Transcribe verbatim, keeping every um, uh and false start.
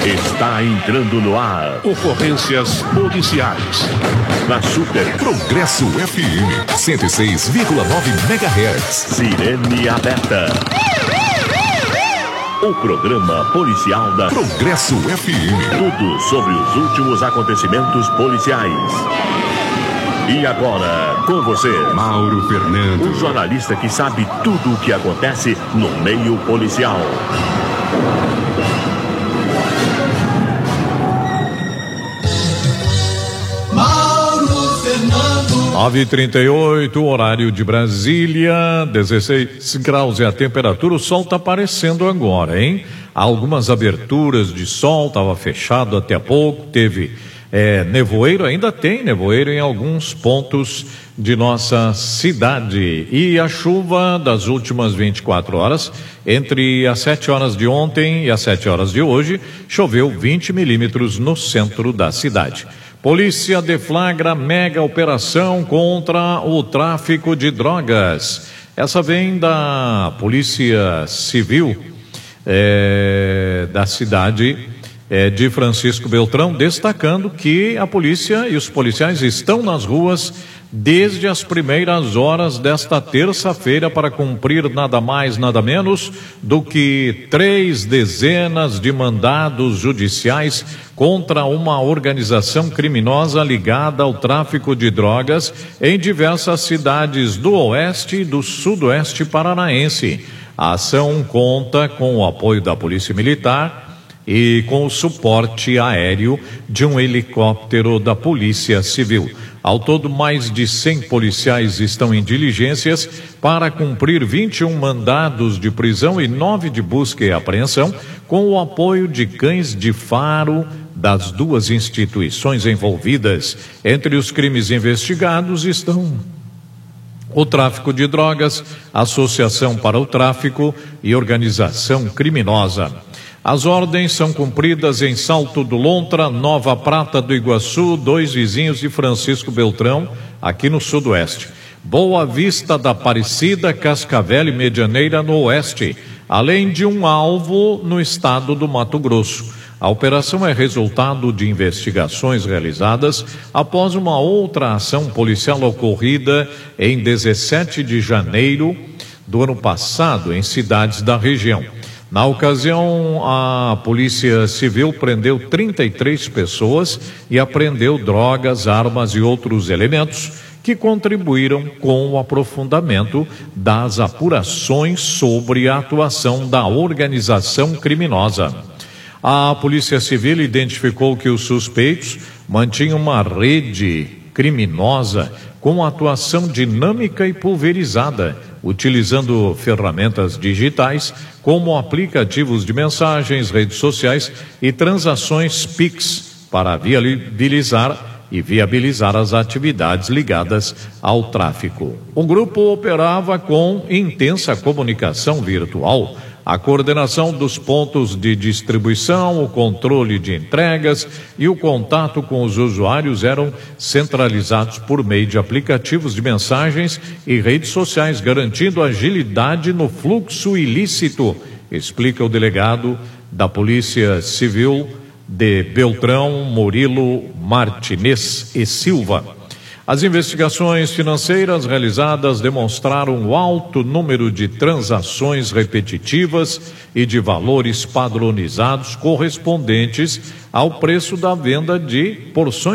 Está entrando no ar. Ocorrências policiais. Na Super Progresso F M cento e seis vírgula nove megahertz. Sirene aberta. O programa policial da Progresso F M. Tudo sobre os últimos acontecimentos policiais. E agora, com você, Mauro Fernando, o jornalista que sabe tudo o que acontece no meio policial. nove e trinta e oito, horário de Brasília, dezesseis graus é a temperatura. O sol está aparecendo agora, hein? Algumas aberturas de sol, estava fechado até há pouco, teve é, nevoeiro, ainda tem nevoeiro em alguns pontos de nossa cidade. E a chuva das últimas vinte e quatro horas, entre as sete horas de ontem e as sete horas de hoje, choveu vinte milímetros no centro da cidade. Polícia deflagra mega operação contra o tráfico de drogas. Essa vem da Polícia Civil é, da cidade é, de Francisco Beltrão, destacando que a polícia e os policiais estão nas ruas desde as primeiras horas desta terça-feira para cumprir nada mais, nada menos do que três dezenas de mandados judiciais contra uma organização criminosa ligada ao tráfico de drogas em diversas cidades do oeste e do sudoeste paranaense. A ação conta com o apoio da Polícia Militar e com o suporte aéreo de um helicóptero da Polícia Civil. Ao todo, mais de cem policiais estão em diligências para cumprir vinte e um mandados de prisão e nove de busca e apreensão, com o apoio de cães de faro das duas instituições envolvidas. Entre os crimes investigados estão o tráfico de drogas, associação para o tráfico e organização criminosa. As ordens são cumpridas em Salto do Lontra, Nova Prata do Iguaçu, dois vizinhos de Francisco Beltrão, aqui no sudoeste. Boa Vista da Aparecida, Cascavel e Medianeira no oeste, além de um alvo no estado do Mato Grosso. A operação é resultado de investigações realizadas após uma outra ação policial ocorrida em dezessete de janeiro do ano passado em cidades da região. Na ocasião, a Polícia Civil prendeu trinta e três pessoas e apreendeu drogas, armas e outros elementos que contribuíram com o aprofundamento das apurações sobre a atuação da organização criminosa. A Polícia Civil identificou que os suspeitos mantinham uma rede criminosa com atuação dinâmica e pulverizada, utilizando ferramentas digitais como aplicativos de mensagens, redes sociais e transações Pix para viabilizar e viabilizar as atividades ligadas ao tráfico. O grupo operava com intensa comunicação virtual, a coordenação dos pontos de distribuição, o controle de entregas e o contato com os usuários eram centralizados por meio de aplicativos de mensagens e redes sociais, garantindo agilidade no fluxo ilícito, explica o delegado da Polícia Civil de Beltrão, Murilo Martinez e Silva. As investigações financeiras realizadas demonstraram um alto número de transações repetitivas e de valores padronizados correspondentes ao preço da venda de porções